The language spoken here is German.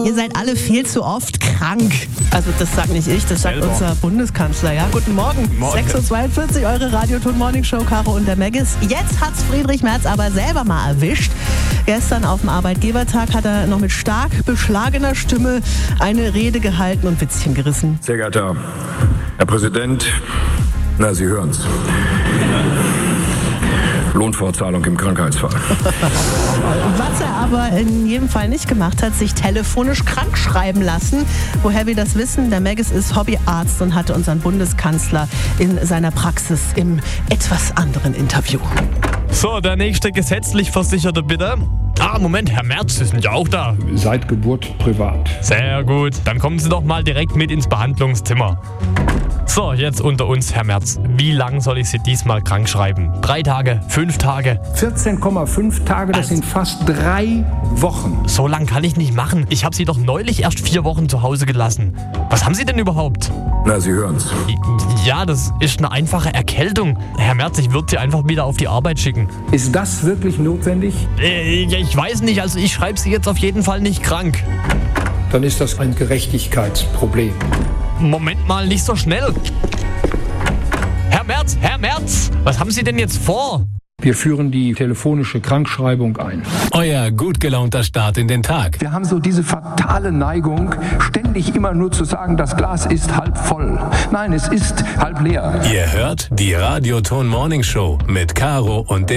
Ihr seid alle viel zu oft krank. Also das sagt nicht ich, das sagt unser Bundeskanzler. Ja, guten Morgen. 6.42 Uhr, eure Radioton Morning Show, Caro und der Maggis. Jetzt hat's Friedrich Merz aber selber mal erwischt. Gestern auf dem Arbeitgebertag hat er noch mit stark beschlagener Stimme eine Rede gehalten und Witzchen gerissen. Sehr geehrter Herr Präsident, Sie hören's. Lohnfortzahlung im Krankheitsfall. Was er aber in jedem Fall nicht gemacht hat, sich telefonisch krank schreiben lassen. Woher wir das wissen, der Maggis ist Hobbyarzt und hatte unseren Bundeskanzler in seiner Praxis im etwas anderen Interview. So, der nächste gesetzlich Versicherte bitte. Moment, Herr Merz, Sie sind ja auch da. Seit Geburt privat. Sehr gut, dann kommen Sie doch mal direkt mit ins Behandlungszimmer. So, jetzt unter uns, Herr Merz. Wie lang soll ich Sie diesmal krank schreiben? 3 Tage? 5 Tage? 14,5 Tage, das sind fast 3 Wochen. So lang kann ich nicht machen. Ich habe Sie doch neulich erst 4 Wochen zu Hause gelassen. Was haben Sie denn überhaupt? Sie hören's. Ja, das ist eine einfache Erkältung. Herr Merz, ich würde Sie einfach wieder auf die Arbeit schicken. Ist das wirklich notwendig? Ich weiß nicht, also ich schreibe Sie jetzt auf jeden Fall nicht krank. Dann ist das ein Gerechtigkeitsproblem. Moment mal, nicht so schnell. Herr Merz, was haben Sie denn jetzt vor? Wir führen die telefonische Krankschreibung ein. Euer gut gelaunter Start in den Tag. Wir haben so diese fatale Neigung, ständig immer nur zu sagen, das Glas ist halb voll. Nein, es ist halb leer. Ihr hört die Radioton Morning Show mit Caro und dem